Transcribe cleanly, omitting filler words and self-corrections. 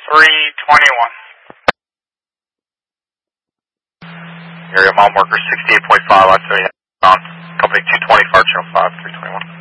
321. Area mile marker 68.5, I'd say, company 220, Fire Channel 5, 321.